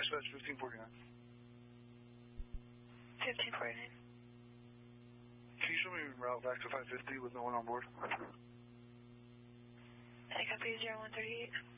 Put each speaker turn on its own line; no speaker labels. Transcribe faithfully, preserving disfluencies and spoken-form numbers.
Dispatch fifteen forty-nine.
fifteen forty-nine.
Can you show me route back to five fifty with no one on board?
I copy zero one thirty-eight.